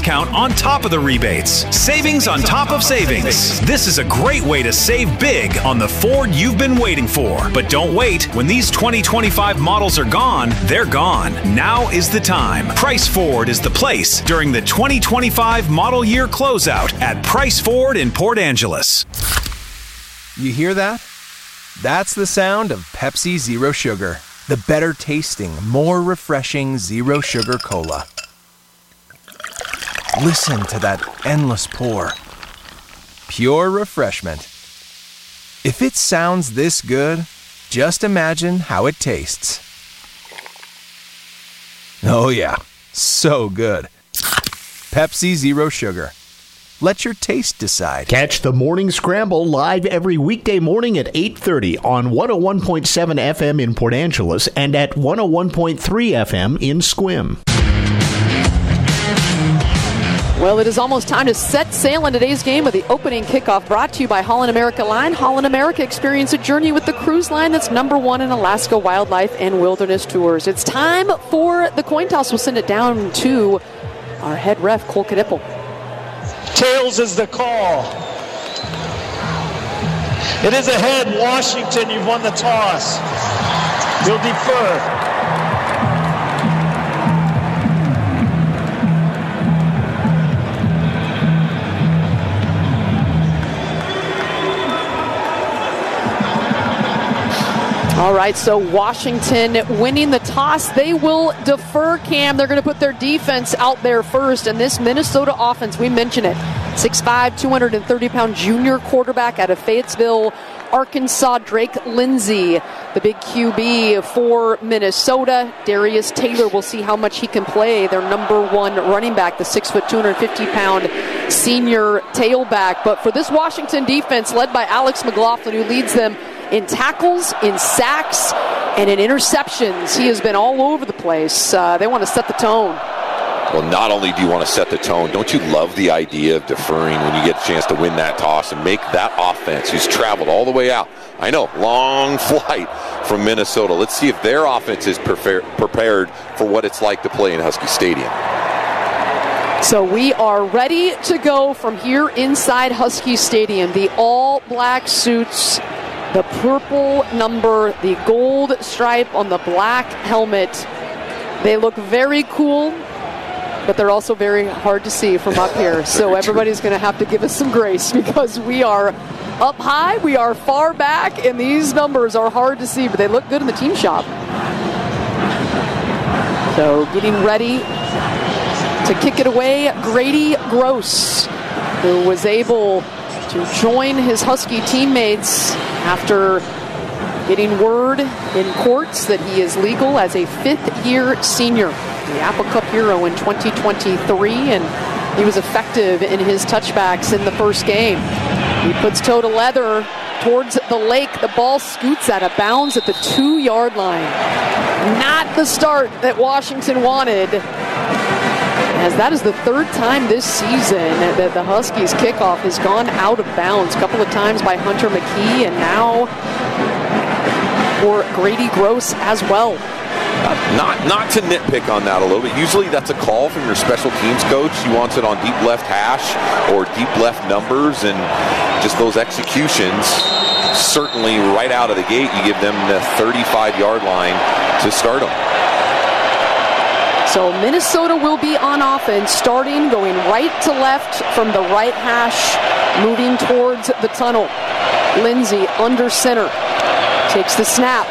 Count on top of the rebates. Savings on top of savings. This is a great way to save big on the Ford you've been waiting for. But don't wait. When these 2025 models are gone, they're gone. Now is the time. Price Ford is the place during the 2025 model year closeout at Price Ford in Port Angeles. You hear that? That's the sound of Pepsi Zero Sugar. The better tasting, more refreshing Zero Sugar Cola. Listen to that endless pour. Pure refreshment. If it sounds this good, just imagine how it tastes. Oh yeah, so good. Pepsi Zero Sugar. Let your taste decide. Catch the Morning Scramble live every weekday morning at 8:30 on 101.7 FM in Port Angeles and at 101.3 FM in Sequim. Well, it is almost time to set sail in today's game with the opening kickoff brought to you by Holland America Line. Holland America, experience a journey with the cruise line that's #1 in Alaska wildlife and wilderness tours. It's time for the coin toss. We'll send it down to our head ref, Cole Knipple. Tails is the call. It is ahead, Washington. You've won the toss. You'll defer. All right, so Washington winning the toss. They will defer, Cam. They're going to put their defense out there first. And this Minnesota offense, we mentioned it, 6'5", 230-pound junior quarterback out of Fayetteville, Arkansas, Drake Lindsey, the big QB for Minnesota. Darius Taylor, we'll see how much he can play. Their #1 running back, the 6', 250-pound senior tailback. But for this Washington defense, led by Alex McLaughlin, who leads them in tackles, in sacks, and in interceptions. He has been all over the place. They want to set the tone. Well, not only do you want to set the tone, don't you love the idea of deferring when you get a chance to win that toss and make that offense, who's traveled all the way out. I know, long flight from Minnesota. Let's see if their offense is prepared for what it's like to play in Husky Stadium. So we are ready to go from here inside Husky Stadium. The all-black suits, the purple number, the gold stripe on the black helmet. They look very cool, but they're also very hard to see from up here. So everybody's going to have to give us some grace because we are up high, we are far back, and these numbers are hard to see, but they look good in the team shop. So getting ready to kick it away, Grady Gross, who was able to join his Husky teammates after getting word in courts that he is legal as a fifth-year senior. The Apple Cup hero in 2023, and he was effective in his touchbacks in the first game. He puts toe to leather towards the lake. The ball scoots out of bounds at the 2-yard line. Not the start that Washington wanted, as that is the third time this season that the Huskies kickoff has gone out of bounds. A couple of times by Hunter McKee, and now for Grady Gross as well. Not to nitpick on that a little bit. Usually that's a call from your special teams coach. He wants it on deep left hash or deep left numbers, and just those executions, certainly right out of the gate, you give them the 35-yard line to start them. So Minnesota will be on offense, starting, going right to left from the right hash, moving towards the tunnel. Lindsey under center, takes the snap,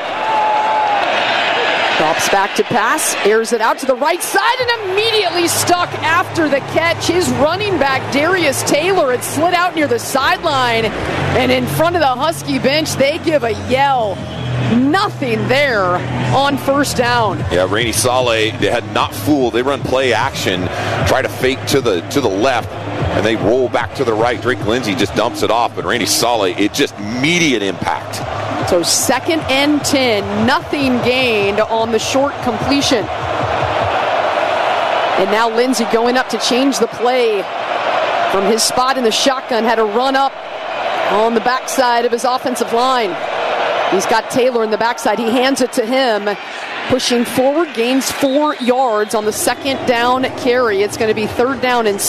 drops back to pass, airs it out to the right side, and immediately stuck after the catch. His running back, Darius Taylor, had slid out near the sideline, and in front of the Husky bench, they give a yell. Nothing there on first down. Yeah, Rainey Saleh, they had not fooled. They run play action, try to fake to the left, and they roll back to the right. Drake Lindsey just dumps it off, but Rainey Saleh, it just immediate impact. So 2nd and 10, nothing gained on the short completion. And now Lindsey going up to change the play from his spot in the shotgun, had to run up on the backside of his offensive line. He's got Taylor in the backside. He hands it to him. pushing forward, gains 4 yards on the second down carry. It's going to be 3rd down and